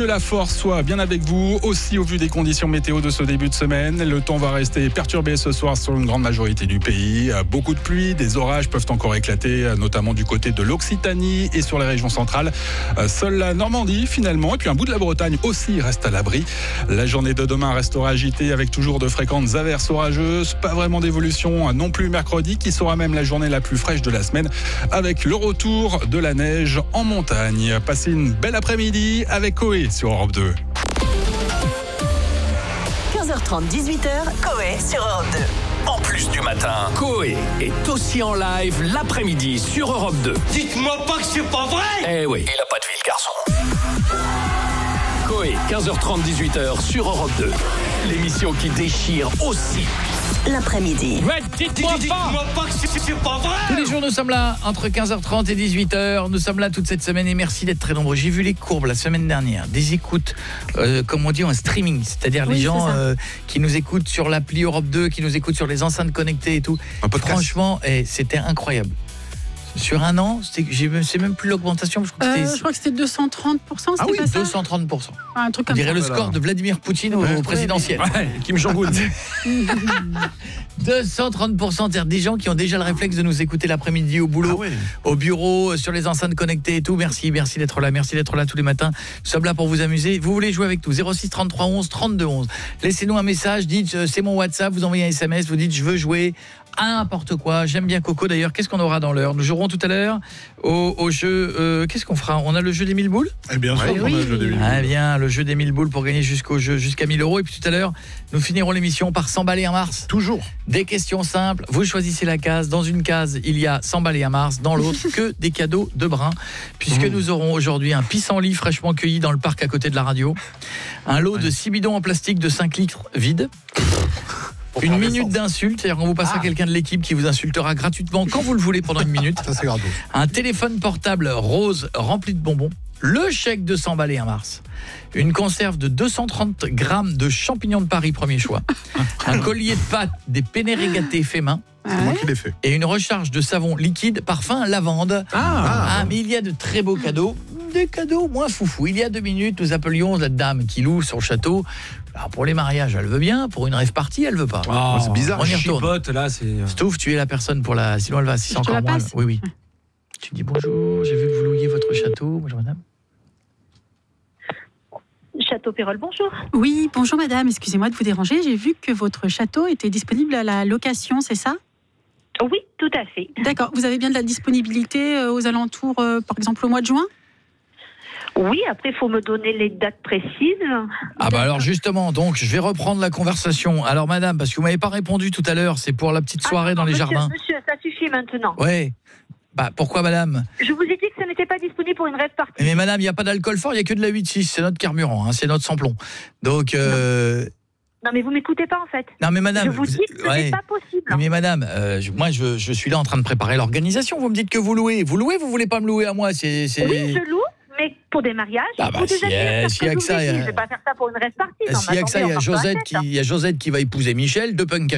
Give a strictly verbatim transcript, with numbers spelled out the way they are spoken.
la force soit bien avec vous, aussi au vu des conditions météo de ce début de semaine. Le temps va rester perturbé ce soir sur une grande majorité du pays. Beaucoup de pluie, des orages peuvent encore éclater, notamment du côté de l'Occitanie et sur les régions centrales. Seule la Normandie finalement, et puis un bout de la Bretagne aussi reste à l'abri. La journée de demain restera agitée avec toujours de fréquentes averses orageuses. Pas vraiment d'évolution non plus mercredi, qui sera même la journée la plus fraîche de la semaine, avec le retour de la neige en montagne. Passez une belle après-midi avec Coé sur Europe deux. quinze heures trente, dix-huit heures, Coé sur Europe deux. En plus du matin, Coé est aussi en live l'après-midi sur Europe deux. Dites-moi pas que c'est pas vrai! Eh oui, il a pas de vie, le garçon. Coé, quinze heures trente, dix-huit heures sur Europe deux. L'émission qui déchire aussi l'après-midi. Ouais, dites-moi pas. Dites-moi pas que c'est, c'est pas vrai! Tous les jours, nous sommes là, entre quinze heures trente et dix-huit heures. Nous sommes là toute cette semaine et merci d'être très nombreux. J'ai vu les courbes la semaine dernière, des écoutes, euh, comme on dit, en streaming. C'est-à-dire oui, les gens euh, qui nous écoutent sur l'appli Europe deux, qui nous écoutent sur les enceintes connectées et tout. Franchement, eh, c'était incroyable. Sur un an, je sais même plus l'augmentation. Je crois que, euh, je crois que c'était deux cent trente pour cent. Ah oui, pas ça deux cent trente pour cent. Ah, un truc comme on dirait ça. le score voilà. de Vladimir Poutine au, ouais, au présidentiel. Ouais, Kim Jong-un. deux cent trente pour cent, c'est-à-dire des gens qui ont déjà le réflexe de nous écouter l'après-midi au boulot, ah ouais. au bureau, sur les enceintes connectées et tout. Merci, merci d'être là, merci d'être là tous les matins. Nous sommes là pour vous amuser. Vous voulez jouer avec nous, zéro six trente-trois onze trente-deux onze. Laissez-nous un message, dites euh, c'est mon WhatsApp, vous envoyez un S M S, vous dites je veux jouer à n'importe quoi. J'aime bien Coco d'ailleurs. Qu'est-ce qu'on aura dans l'heure? Nous jouerons tout à l'heure au, au jeu. Euh, qu'est-ce qu'on fera? On a le jeu des mille boules. Eh bien sûr, ouais, on oui. a le jeu des mille boules. Ah bien, le jeu des mille boules pour gagner jusqu'au jeu, jusqu'à mille euros. Et puis tout à l'heure, nous finirons l'émission par cent balais un Mars. Toujours. Des questions simples. Vous choisissez la case. Dans une case, il y a cent balais un Mars. Dans l'autre, que des cadeaux de brin. Puisque mmh. nous aurons aujourd'hui un pissenlit fraîchement cueilli dans le parc à côté de la radio. Un lot ouais. de six bidons en plastique de cinq litres vides. Une minute d'insulte, c'est-à-dire qu'on vous passera ah. quelqu'un de l'équipe qui vous insultera gratuitement quand vous le voulez pendant une minute. Ça c'est grave. Un téléphone portable rose rempli de bonbons. Le chèque de cent balais un Mars. Une conserve de deux cent trente grammes de champignons de Paris, premier choix. Un collier de pâtes, des penne regattés fait main. C'est ouais. moi qui l'ai fait. Et une recharge de savon liquide parfum lavande. Ah, ah mais il y a de très beaux cadeaux. Des cadeaux moins foufou. Il y a deux minutes, nous appelions la dame qui loue son château. Alors pour les mariages, elle veut bien. Pour une rêve party, elle veut pas. Oh, c'est bizarre. On y retourne. Chipote, là, c'est... Stouff, tu es la personne pour la... Sinon, elle va... Si c'est encore moins... Oui, oui. Tu dis bonjour, j'ai vu que vous louiez votre château. Bonjour, madame. Château Pérol, bonjour. Oui, bonjour, madame. Excusez-moi de vous déranger. J'ai vu que votre château était disponible à la location, c'est ça ? Oui, tout à fait. D'accord. Vous avez bien de la disponibilité aux alentours, euh, par exemple, au mois de juin ? Oui, après, il faut me donner les dates précises. Ah bah alors justement, donc je vais reprendre la conversation. Alors madame, parce que vous m'avez pas répondu tout à l'heure, c'est pour la petite soirée ah, non, dans les monsieur, jardins. Monsieur, ça suffit maintenant. Ouais. Bah pourquoi madame ? Je vous ai dit que ça n'était pas disponible pour une rêve partie. Mais madame, il n'y a pas d'alcool fort, il n'y a que de la huit six, c'est notre carburant, hein, c'est notre sans-plomb. Donc... Euh... Non mais vous m'écoutez pas en fait. Non mais madame, je vous, vous dis que ce ouais. n'est pas possible. Mais madame, euh, je, moi je, je suis là en train de préparer l'organisation. Vous me dites que vous louez, vous louez, vous voulez pas me louer à moi, c'est, c'est... Oui, je loue. Mais pour des mariages, ah bah pour des si anniversaires, s'il y a que ça, je ne vais pas faire ça pour une rêve partie. S'il y a que ça, il y a Josette qui, il y a Josette qui va épouser Michel, deux punks